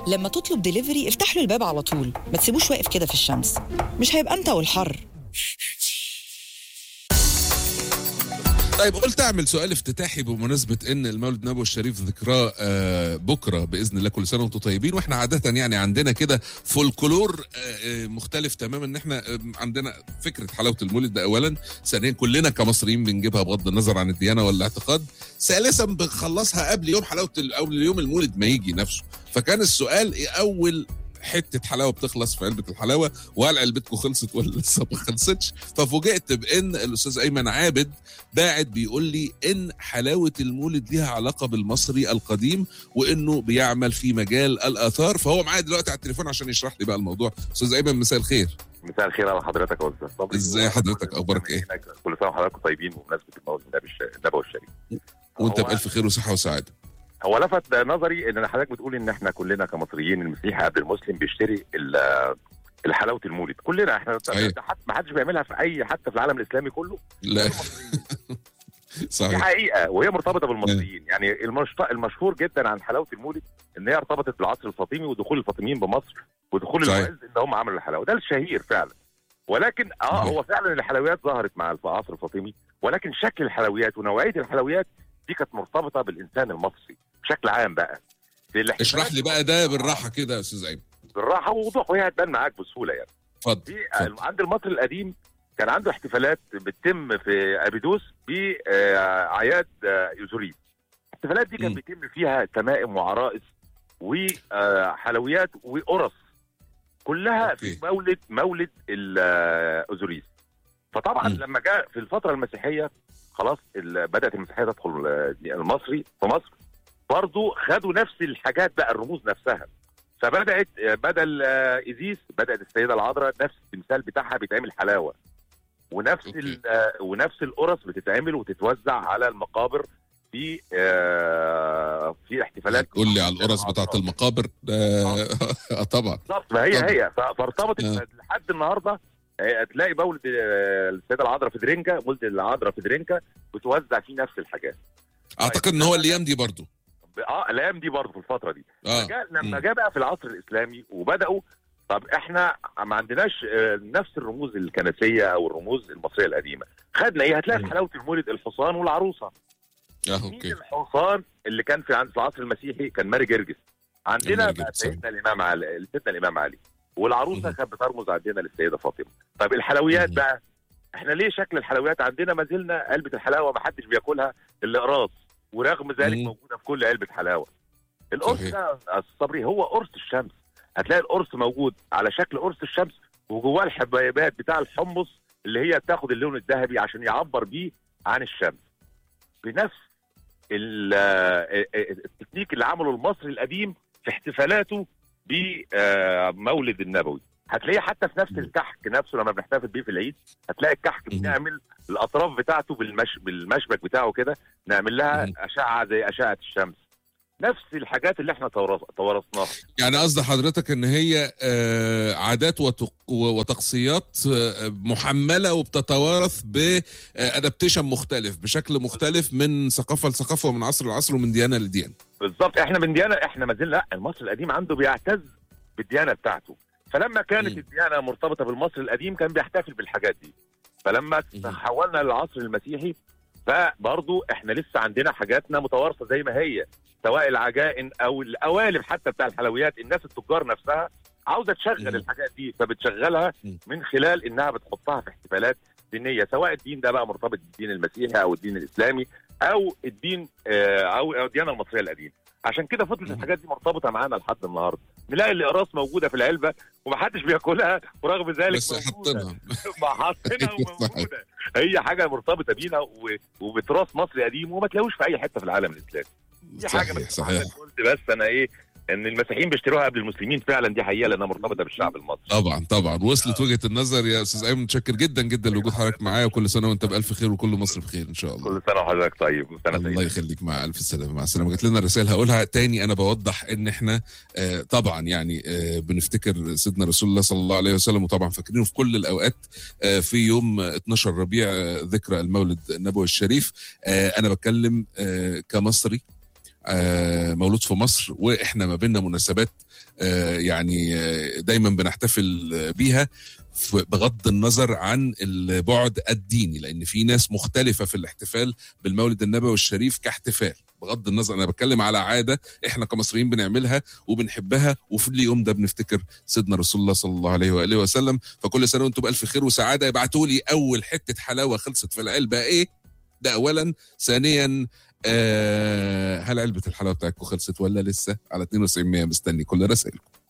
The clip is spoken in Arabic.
لما تطلب دليفري افتح له الباب على طول، ما تسيبوش واقف كده في الشمس، مش هيبقى انت والحر. طيب قلت اعمل سؤال افتتاحي بمناسبه ان المولد النبوي الشريف ذكراه بكره باذن الله. كل سنه وانتم طيبين. واحنا عاده يعني عندنا كده فولكلور مختلف تماما، ان احنا عندنا فكره حلاوه المولد ده اولا، ثانيا كلنا كمصريين بنجيبها بغض النظر عن الديانه والاعتقاد، ثالثا بنخلصها قبل يوم حلاوه او يوم المولد ما يجي نفسه. فكان السؤال ايه اول حته حلاوه بتخلص في علبه الحلاوه، وهل علبتكم خلصت ولا لسه ما خلصتش؟ ففوجئت بان الاستاذ ايمن عابد باعت بيقول لي ان حلاوه المولد ليها علاقه بالمصري القديم، وانه بيعمل في مجال الاثار. فهو معايا دلوقتي على التليفون عشان يشرح لي بقى الموضوع. استاذ ايمن مساء الخير. مساء الخير على حضرتك يا استاذ صبري. ازاي حضرتك، اخبارك ايه؟ كل سنه وحضراتكم طيبين بمناسبه المولد النبوي الشريف. وانت بالف خير وصحه وسعاده. هو لفت نظري ان حضرتك بتقول ان احنا كلنا كمصريين المسيحي قبل المسلم بيشتري الحلاوه المولد. كلنا احنا ما حدش بيعملها في اي، حتى في العالم الاسلامي كله. لا صحيح، دي حقيقه وهي مرتبطه بالمصريين. يعني المشهور جدا عن حلاوه المولد ان هي ارتبطت بالعصر الفاطمي ودخول الفاطميين بمصر ودخول المعز، ان هم عملوا الحلاوه. ده الشهير فعلا. ولكن هو فعلا الحلويات ظهرت مع العصر الفاطمي، ولكن شكل الحلويات ونوعيه الحلويات دي كانت مرتبطه بالانسان المصري بشكل عام. بقى اشرح لي بقى ده بالراحه كده يا استاذ ايمن. بالراحه ووضوح، وهي هتبان معاك بسهوله. يعني اتفضل. عند المصري القديم كان عنده احتفالات بتتم في ابيدوس باعياد يوزوريس. الاحتفالات دي كان بيتم فيها تمائم وعرائس وحلويات وقرص، كلها في مولد الاوزوريس. فطبعا لما جاء في الفتره المسيحيه خلاص بدات المسيحيه تدخل المصري في مصر، برضه خدوا نفس الحاجات بقى، الرموز نفسها. فبدات بدل ايزيس بدات السيده العذراء نفس التمثال بتاعها بيتعمل حلاوه، ونفس القرص بتتعمل وتتوزع على المقابر في احتفالات. قول لي على القرص بتاعت المقابر. طبعا بالظبط. ما هي فارتبطت لحد النهارده. هتلاقي مولد السيده العذراء في درينكا، مولد العذراء في درينكا بتوزع فيه نفس الحاجات. اعتقد ان هو الايام دي برضو الايام دي برضو في الفتره دي. لما جاء بقى في العصر الاسلامي وبداوا، طب احنا ما عندناش نفس الرموز الكنسيه او الرموز المصريه القديمه. خدنا ايه؟ هتلاقي في حلاوه المولد الحصان والعروسه. اوكي. الحصان اللي كان في العصر المسيحي كان ماري جرجس. عندنا سيدنا الامام علي. والعروسه كانت بترمز عندنا للسيده فاطمه. طب الحلويات بقى، احنا ليه شكل الحلويات عندنا ما زلنا علبه الحلاوه ما حدش بياكلها الا قراص، ورغم ذلك موجوده في كل علبه حلاوه. القرص ده الصبري هو قرص الشمس. هتلاقي القرص موجود على شكل قرص الشمس، وجواه الحبايبات بتاع الحمص اللي هي بتاخد اللون الذهبي عشان يعبر بيه عن الشمس. بنفس التكنيك اللي عمله المصري القديم في احتفالاته بمولد النبوي. هتلاقيه حتى في نفس الكحك نفسه لما بنحتفل بيه في العيد، هتلاقي الكحك بنعمل الاطراف بتاعته بالمشبك بتاعه كده، نعمل لها اشعه زي اشعه الشمس. نفس الحاجات اللي احنا توارثناها. يعني قصد حضرتك ان هي عادات وتقصيات محمله وبتتوارث بادابتيشن مختلف، بشكل مختلف من ثقافه لثقافه ومن عصر لعصر ومن ديانه لديانه. بالظبط. احنا من ديانه، احنا ما زلنا لا، المصري القديم عنده بيعتز بالديانه بتاعته. فلما كانت الديانه مرتبطه بالمصري القديم كان بيحتفل بالحاجات دي. فلما تحولنا للعصر المسيحي فبرضه احنا لسه عندنا حاجاتنا متوارثه زي ما هي، سواء العجائن او القوالب حتى بتاع الحلويات. الناس التجار نفسها عاوزه تشغل الحاجات دي، فبتشغلها من خلال انها بتحطها في احتفالات دينيه، سواء الدين ده بقى مرتبط بالدين المسيحي او الدين الاسلامي او الدين او الديانه المصريه القديمه. عشان كده فضلت الحاجات دي مرتبطه معانا لحد النهارده. نلاقي الاقراص موجوده في العلبه ومحدش بياكلها، ورغم ذلك بس حاطينها وموجوده. هي حاجه مرتبطه بينا وبتراث مصري قديم، وما تلاقوش في اي حته في العالم الاسلامي. دي حاجه صحيح. قلت بس انا ان المسيحيين بيشتروها قبل المسلمين، فعلا دي حقيقه لانها مرتبطه بالشعب المصري. طبعا وصلت وجهه النظر يا استاذ ايمن. متشكر جدا جدا لوجود حضرتك معايا، وكل سنه وانت بالف خير وكل مصر بخير ان شاء الله. كل سنه وحضرتك طيب. الله يخليك، مع الف سلامه. مع السلامه. جات لنا رسائل هقولها تاني. انا بوضح ان احنا طبعا يعني بنفتكر سيدنا رسول الله صلى الله عليه وسلم، وطبعا فاكرينه في كل الاوقات. في يوم 12 ربيع ذكرى المولد النبوي الشريف. انا بتكلم كمصري مولود في مصر، واحنا ما بيننا مناسبات يعني دايما بنحتفل بيها بغض النظر عن البعد الديني، لان في ناس مختلفه في الاحتفال بالمولد النبوي الشريف كاحتفال. بغض النظر، انا بتكلم على عاده احنا كمصريين بنعملها وبنحبها، وفي اليوم ده بنفتكر سيدنا رسول الله صلى الله عليه واله وسلم. فكل سنه وانتم بالف خير وسعاده. ابعتوا لي اول حته حلاوه خلصت في العلبه ايه، ده اولا. ثانيا هل علبه الحلاوه بتاعتكم خلصت ولا لسه؟ على 92 مستني كل رسائلكم.